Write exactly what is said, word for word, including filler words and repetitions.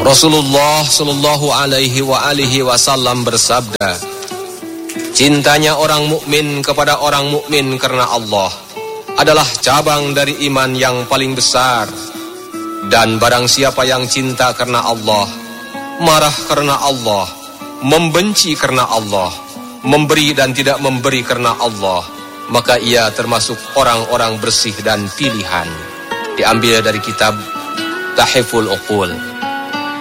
Rasulullah sallallahu alaihi wa alihi wasallam bersabda, cintanya orang mukmin kepada orang mukmin karena Allah adalah cabang dari iman yang paling besar. Dan barang siapa yang cinta karena Allah, marah karena Allah, membenci karena Allah, memberi dan tidak memberi karena Allah, maka ia termasuk orang-orang bersih dan pilihan. Diambil dari kitab Tahiful Uqul.